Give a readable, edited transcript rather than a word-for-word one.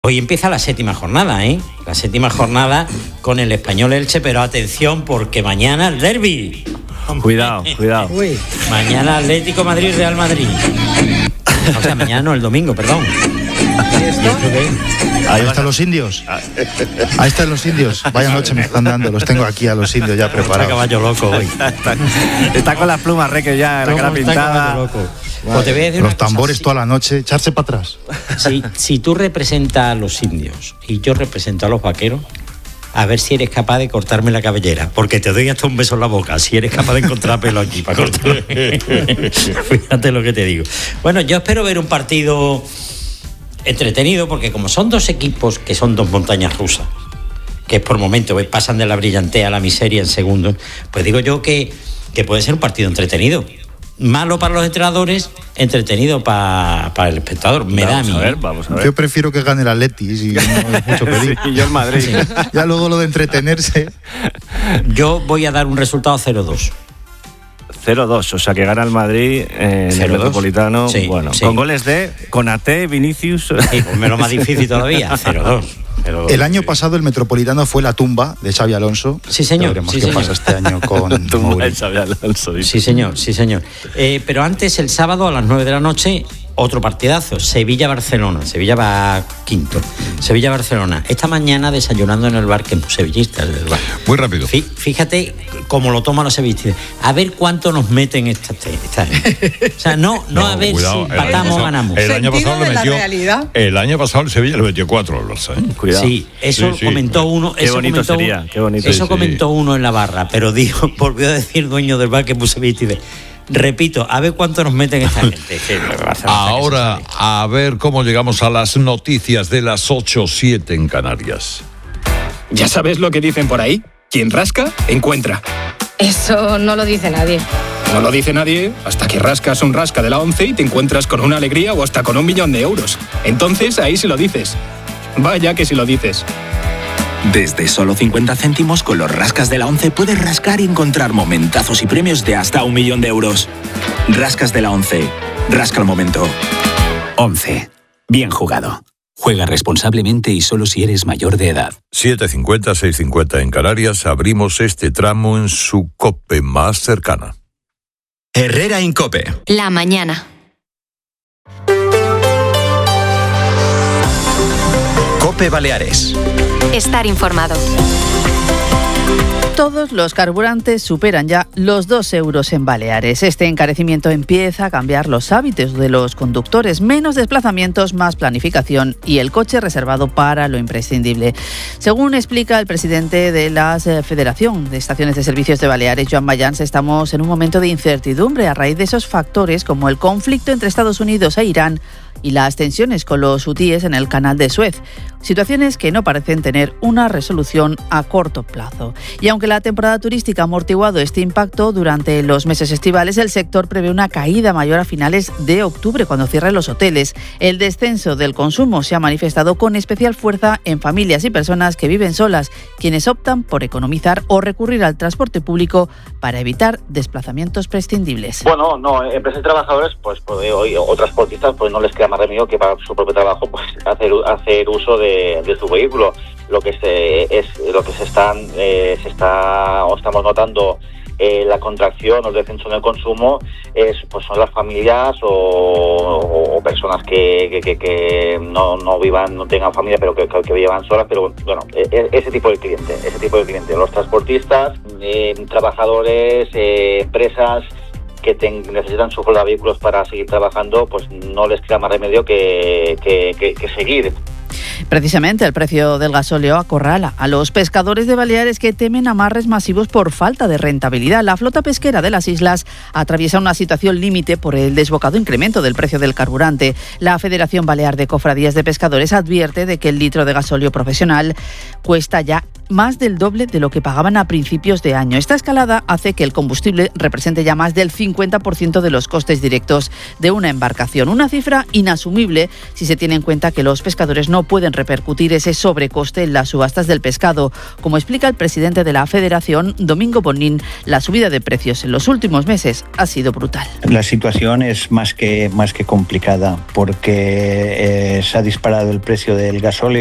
Hoy empieza la 7ª jornada, La 7ª jornada con el Español Elche, pero atención porque mañana el derbi. Cuidado. Uy. Mañana Atlético Madrid, Real Madrid. O sea, mañana no, el domingo, perdón. Ahí están los indios. Ahí están los indios. Vaya noche me están dando. Los tengo aquí a los indios ya preparados. Está caballo loco hoy. Está con las plumas Reque ya, la cara pintada. Pues te voy a decir los tambores toda la noche, echarse para atrás. Si tú representas a los indios y yo represento a los vaqueros, a ver si eres capaz de cortarme la cabellera, porque te doy hasta un beso en la boca, si eres capaz de encontrar pelo aquí para cortarme. Fíjate lo que te digo. Bueno, yo espero ver un partido entretenido, porque como son dos equipos que son dos montañas rusas, que por momentos pasan de la brillantez a la miseria en segundos, pues digo yo que puede ser un partido entretenido. Malo para los entrenadores, entretenido para el espectador. Me da a mí. Vamos a ver. Yo prefiero que gane el Atleti, si no es mucho pedir. Y yo el Madrid. Sí. Ya luego lo de entretenerse. Yo voy a dar un resultado 0-2. 0-2, o sea que gana el Madrid en el Metropolitano. Sí, bueno, sí. Con goles de Konaté, Vinicius. Sí, pues lo más difícil todavía, 0-2. El año pasado el Metropolitano fue la tumba de Xabi Alonso. Sí, señor. Veremos qué pasa este año con tumba de Xabi Alonso. Sí, señor. Pero antes, el sábado a las 9 de la noche, otro partidazo. Sevilla-Barcelona. Sevilla va quinto. Sevilla-Barcelona. Esta mañana desayunando en el bar, que es muy sevillista el del bar. Muy rápido. Fíjate cómo lo toman los sevillistas. A ver cuánto nos meten esta gente. O sea, no a ver cuidado, si empatamos o ganamos. El año pasado le metió. El año pasado el Sevilla le metió 4 al Barça. Cuidado. Sí, eso comentó uno. Qué bonito sería. Qué bonito. Eso comentó uno en la barra, pero volvió a decir dueño del bar que puso sevillista. Repito, a ver cuánto nos meten esta gente. Ahora, a ver cómo llegamos a las noticias de las 8:07 en Canarias. ¿Ya sabes lo que dicen por ahí? Quien rasca, encuentra. Eso no lo dice nadie. No lo dice nadie hasta que rascas un rasca de la 11 y te encuentras con una alegría o hasta con 1 millón de euros. Entonces ahí sí lo dices. Vaya que sí lo dices. Desde solo 50 céntimos con los rascas de la 11 puedes rascar y encontrar momentazos y premios de hasta 1 millón de euros. Rascas de la 11. Rasca el momento. 11. Bien jugado. Juega responsablemente y solo si eres mayor de edad. 7:50, 6:50 en Canarias. Abrimos este tramo en su COPE más cercana. Herrera Incope. La mañana. COPE Baleares. Estar informado. Todos los carburantes superan ya los 2 euros en Baleares. Este encarecimiento empieza a cambiar los hábitos de los conductores. Menos desplazamientos, más planificación y el coche reservado para lo imprescindible. Según explica el presidente de la Federación de Estaciones de Servicios de Baleares, Joan Mayans, estamos en un momento de incertidumbre a raíz de esos factores como el conflicto entre Estados Unidos e Irán y las tensiones con los hutíes en el canal de Suez. Situaciones que no parecen tener una resolución a corto plazo. Y aunque la temporada turística ha amortiguado este impacto durante los meses estivales, el sector prevé una caída mayor a finales de octubre, cuando cierren los hoteles. El descenso del consumo se ha manifestado con especial fuerza en familias y personas que viven solas, quienes optan por economizar o recurrir al transporte público para evitar desplazamientos prescindibles. Bueno, no, empresas y trabajadores, o transportistas, pues no les queda más remedio que para su propio trabajo, pues hacer uso de su vehículo. Lo que estamos notando, la contracción o el descenso en el consumo son las familias o personas que no tengan familia, pero que vivan solas, pero bueno, ese tipo de cliente, los transportistas, trabajadores, empresas que necesitan su flota de vehículos para seguir trabajando, pues no les queda más remedio que seguir. Precisamente el precio del gasóleo acorrala a los pescadores de Baleares, que temen amarres masivos por falta de rentabilidad. La flota pesquera de las islas atraviesa una situación límite por el desbocado incremento del precio del carburante. La Federación Balear de Cofradías de Pescadores advierte de que el litro de gasóleo profesional cuesta ya más del doble de lo que pagaban a principios de año. Esta escalada hace que el combustible represente ya más del 50% de los costes directos de una embarcación. Una cifra inasumible si se tiene en cuenta que los pescadores no pueden repercutir ese sobrecoste en las subastas del pescado. Como explica el presidente de la Federación, Domingo Bonín, la subida de precios en los últimos meses ha sido brutal. La situación es más que complicada porque se ha disparado el precio del gasóleo.